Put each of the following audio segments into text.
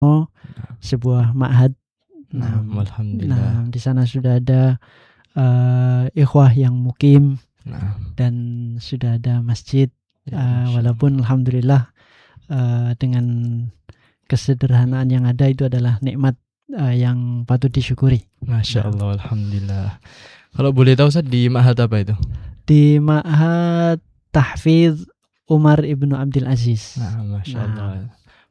sebuah ma'had. Alhamdulillah. Di sana sudah ada ikhwah yang mukim dan sudah ada masjid. Walaupun alhamdulillah dengan kesederhanaan yang ada itu adalah nikmat yang patut disyukuri. Masya Allah, alhamdulillah. Kalau boleh tahu Ustaz, di ma'had apa itu? Di Ma'had Tahfidz Umar Ibnu Abdul Aziz. Masya Allah.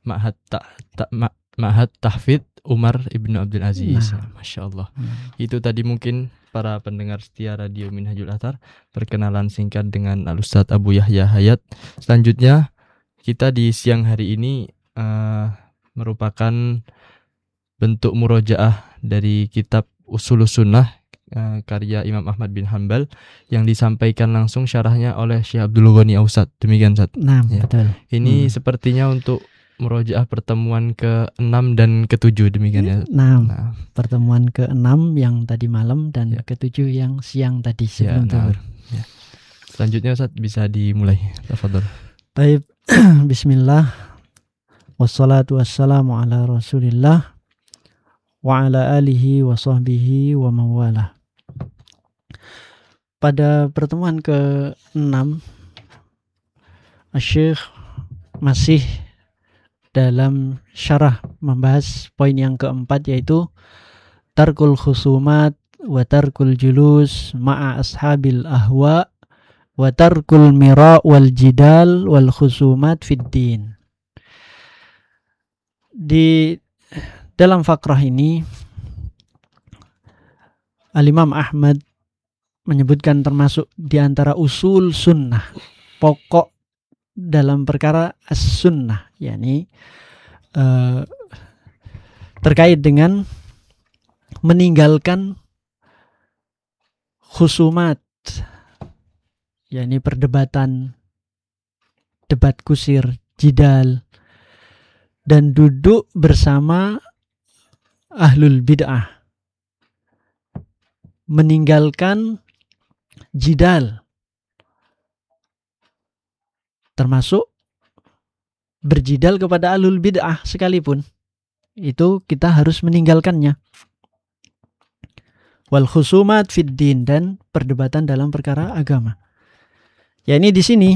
Ma'had Tahfidz Umar Ibnu Abdul Aziz. Masya Allah. Itu tadi mungkin para pendengar setia Radio Minhajul Athar, perkenalan singkat dengan Al-Ustadz Abu Yahya Hayat. Selanjutnya kita di siang hari ini merupakan bentuk murojaah dari kitab Ushulus Sunnah karya Imam Ahmad bin Hanbal yang disampaikan langsung syarahnya oleh Syekh Abdul Ghani Ausad. Demikian Ustaz. Betul. Ini sepertinya untuk murojaah pertemuan ke-6 dan ke-7 demikian ya. Pertemuan ke-6 yang tadi malam dan ke-7 yang siang tadi sebelum zuhur. Selanjutnya Ustaz bisa dimulai. Tafadhol. Baik. Bismillah. Wassalatu wassalamu ala Rasulillah wa ala alihi wa sahbihi wa mawalah. Pada pertemuan ke-6 Syekh masih dalam syarah membahas poin yang keempat, yaitu tarkul khusumat wa tarkul julus ma'a ashabil ahwa wa tarkul mira wal jidal wal khusumat fid din. Di dalam fakrah ini Al-Imam Ahmad menyebutkan termasuk di antara usul sunnah, pokok dalam perkara as-sunnah, yakni terkait dengan meninggalkan khusumat, yakni perdebatan, debat kusir, jidal, dan duduk bersama ahlul bid'ah. Meninggalkan jidal, termasuk berjidal kepada ahlul bid'ah sekalipun, itu kita harus meninggalkannya. Wal khusumat fid din, dan perdebatan dalam perkara agama. Ya, ini di sini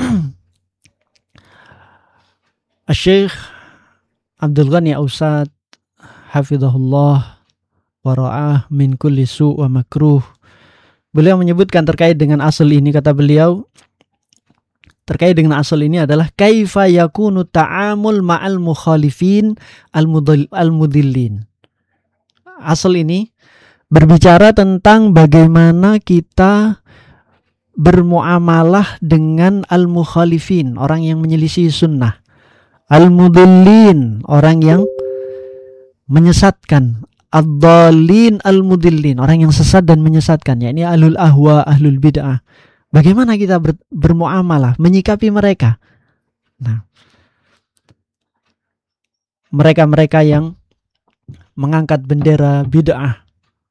Syekh Abdul Ghani Ausad hafizahullah wa ra'ah min kulli su' wa makruh. Beliau menyebutkan terkait dengan asal ini, kata beliau, terkait dengan asal ini adalah kaifa yakunu ta'amul ma'al mukhalifin al-mudillin. Asal ini berbicara tentang bagaimana kita bermuamalah dengan al-mukhalifin, orang yang menyelisih sunnah, al-mudillin, orang yang menyesatkan, ad-dallin al-mudillin, orang yang sesat dan menyesatkan, yakni ahlul ahwa, ahlul bid'ah. Bagaimana kita bermuamalah, menyikapi mereka? Nah, mereka-mereka yang mengangkat bendera bid'ah,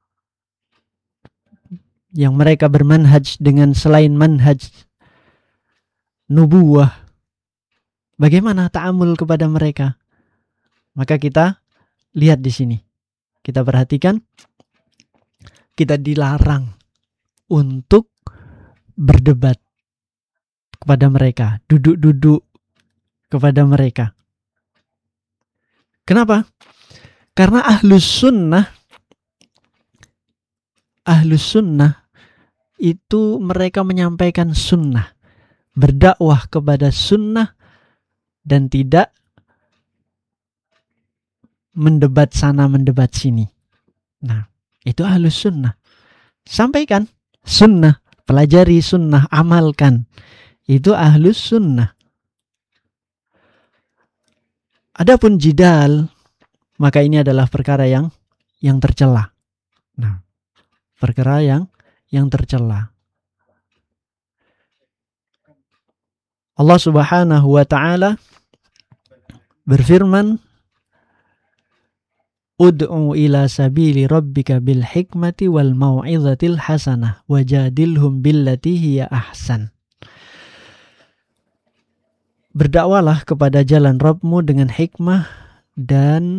yang mereka bermanhaj dengan selain manhaj nubuwah, bagaimana ta'amul kepada mereka? Maka kita lihat di sini, kita perhatikan, kita dilarang untuk berdebat kepada mereka, duduk-duduk kepada mereka. Kenapa? Karena ahlus sunnah itu mereka menyampaikan sunnah, berdakwah kepada sunnah, dan tidak mendebat sana mendebat sini. Nah, itu ahlus sunnah. Sampaikan sunnah, pelajari sunnah, amalkan. Itu ahlus sunnah. Adapun jidal, maka ini adalah perkara yang tercela. Nah, perkara yang tercela. Allah Subhanahu wa taala berfirman, ud'u ila sabili rabbika bil hikmati wal mau'izatil hasanah wajadilhum billati hiya ahsan. Berdakwalah kepada jalan Rabbmu dengan hikmah dan